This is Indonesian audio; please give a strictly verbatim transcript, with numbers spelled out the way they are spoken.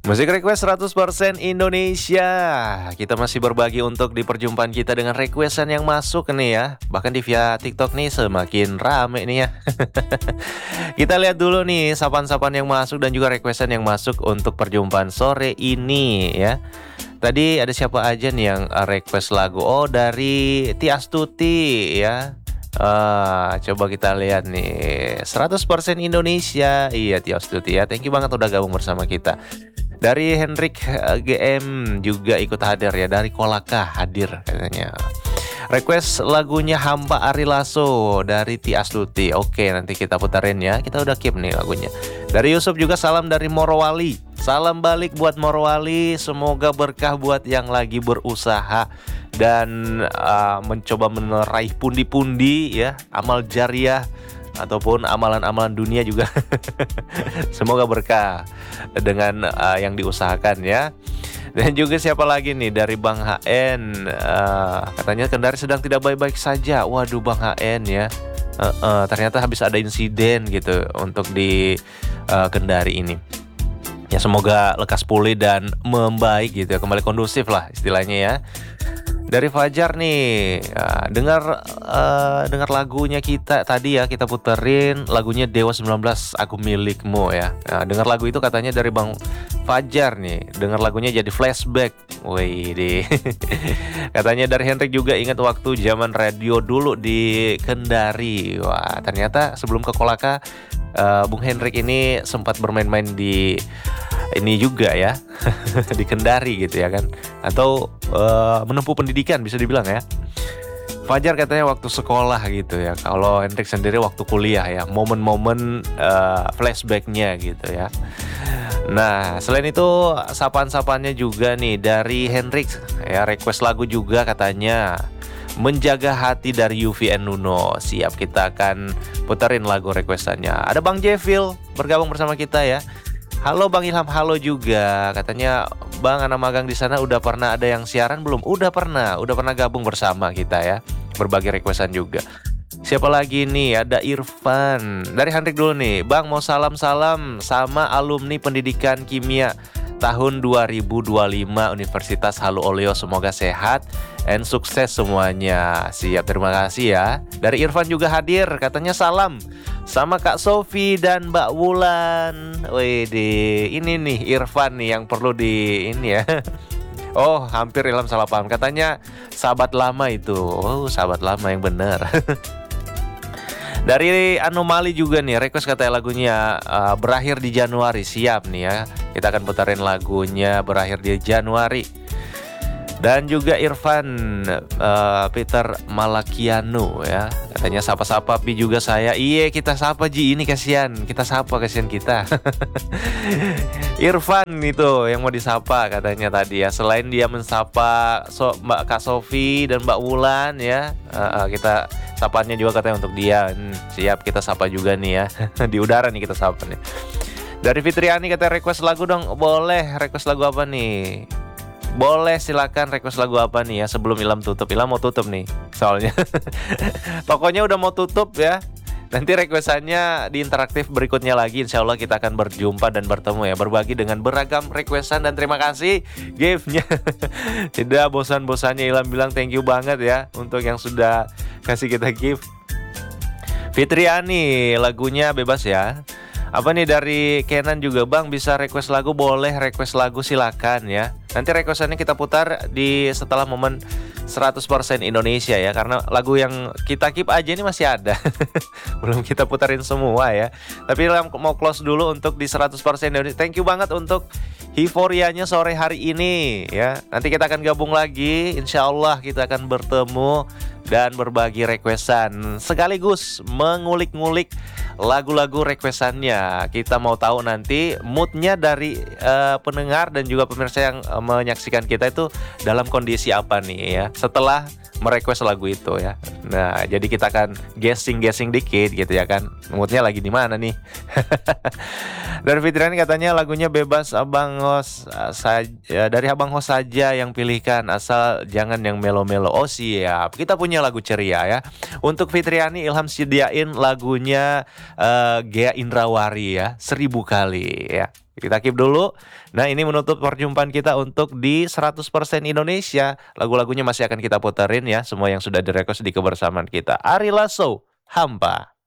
Musik request seratus persen Indonesia. Kita masih berbagi untuk di perjumpaan kita dengan requestan yang masuk nih ya. Bahkan di via TikTok nih semakin rame nih ya. Kita lihat dulu nih sapan-sapan yang masuk dan juga requestan yang masuk untuk perjumpaan sore ini ya. Tadi ada siapa aja nih yang request lagu? Oh, dari Tiastuti ya. Ah, coba kita lihat nih seratus persen Indonesia. Iya Tiastuti ya. Thank you banget udah gabung bersama kita. Dari Hendrik G M juga ikut hadir ya. Dari Kolaka hadir katanya. Request lagunya Hamba Ari Lasso dari Tiastuti. Oke, nanti kita putarin ya. Kita udah keep nih lagunya. Dari Yusuf juga salam dari Morowali. Salam balik buat Morowali. Semoga berkah buat yang lagi berusaha dan uh, mencoba meraih pundi-pundi ya, amal jariah ataupun amalan-amalan dunia juga. Semoga berkah dengan uh, yang diusahakan ya. Dan juga siapa lagi nih dari Bang H N, uh, katanya Kendari sedang tidak baik-baik saja. Waduh Bang H N ya, uh, uh, ternyata habis ada insiden gitu untuk di uh, Kendari ini. Ya semoga lekas pulih dan membaik gitu ya, kembali kondusif lah istilahnya ya. Dari Fajar nih, ya, dengar uh, dengar lagunya kita tadi ya, kita puterin lagunya Dewa sembilan belas Aku Milikmu ya. Nah, dengar lagu itu katanya dari Bang Fajar nih, dengar lagunya jadi flashback. Wih, di katanya dari Hendrik juga ingat waktu zaman radio dulu di Kendari. Wah, ternyata sebelum ke Kolaka, uh, Bung Hendrik ini sempat bermain-main di ini juga ya. Di Kendari gitu ya kan, atau uh, menempuh pendidikan bisa dibilang ya. Fajar katanya waktu sekolah gitu ya. Kalau Hendrik sendiri waktu kuliah ya, momen-momen uh, flashbacknya gitu ya. Nah selain itu sapaan-sapaannya juga nih dari Hendrik ya, request lagu juga katanya Menjaga Hati dari Yuvi and Nuno. Siap, kita akan puterin lagu requestannya. Ada Bang Jevil bergabung bersama kita ya. Halo Bang Ilham, halo juga. Katanya Bang, anak magang di sana udah pernah ada yang siaran belum? Udah pernah, udah pernah gabung bersama kita ya. Berbagi requestan juga. Siapa lagi nih? Ada Irfan. Dari Hendrik dulu nih. Bang, mau salam-salam sama alumni pendidikan kimia tahun dua ribu dua puluh lima Universitas Halu Oleo. Semoga sehat dan sukses semuanya. Siap, terima kasih ya. Dari Irfan juga hadir, katanya salam sama Kak Sofi dan Mbak Wulan. Wih, ini nih Irfan nih yang perlu di ini ya. Oh, hampir Ilham salah paham. Katanya sahabat lama itu. Oh, sahabat lama yang benar. Dari Anomali juga nih, request katanya lagunya uh, Berakhir di Januari. Siap nih ya, kita akan putarin lagunya Berakhir di Januari. Dan juga Irfan uh, Peter Malakiano ya, katanya sapa-sapa Pi juga saya. Iya, kita sapa Ji, ini kasihan. Kita sapa, kasihan kita. Irfan itu yang mau disapa katanya tadi ya. Selain dia mensapa so, Mbak Kak Sofi dan Mbak Wulan ya, uh, uh, kita sapaannya juga katanya untuk dia. Hmm, siap, kita sapa juga nih ya. Di udara nih kita sapa nih. Dari Fitriani katanya request lagu dong. Boleh, request lagu apa nih? Boleh, silakan request lagu apa nih ya sebelum Ilham tutup. Ilham mau tutup nih soalnya. Tokonya udah mau tutup ya. Nanti requestannya di interaktif berikutnya lagi. Insya Allah kita akan berjumpa dan bertemu ya, berbagi dengan beragam requestan. Dan terima kasih gift-nya. Tidak bosan-bosannya Ilham bilang thank you banget ya untuk yang sudah kasih kita gift. Fitriani, lagunya bebas ya. Apa nih dari Kenan juga, Bang bisa request lagu? Boleh, request lagu silakan ya. Nanti requestannya kita putar di setelah momen seratus persen Indonesia ya, karena lagu yang kita keep aja ini masih ada. Belum kita putarin semua ya. Tapi mau close dulu untuk di seratus persen Indonesia. Thank you banget untuk euforianya sore hari ini ya. Nanti kita akan gabung lagi, insya Allah kita akan bertemu dan berbagi requestan sekaligus mengulik-ngulik lagu-lagu requestannya. Kita mau tahu nanti moodnya dari uh, pendengar dan juga pemirsa yang uh, menyaksikan kita itu dalam kondisi apa nih ya setelah merequest lagu itu ya. Nah, jadi kita akan guessing-guessing dikit gitu ya kan. Moodnya lagi di mana nih? Dari Fitriani katanya lagunya bebas Abang Hos saja, dari Abang Hos saja yang pilihkan, asal jangan yang melo-melo. Oh siap, kita punya lagu ceria ya. Untuk Fitriani, Ilham sediain lagunya uh, Gea Indrawari ya, Seribu Kali ya. Kita keep dulu. Nah, ini menutup perjumpaan kita untuk di seratus persen Indonesia. Lagu-lagunya masih akan kita puterin ya, semua yang sudah di-request di kebersamaan kita. Ari Lasso, Hampa.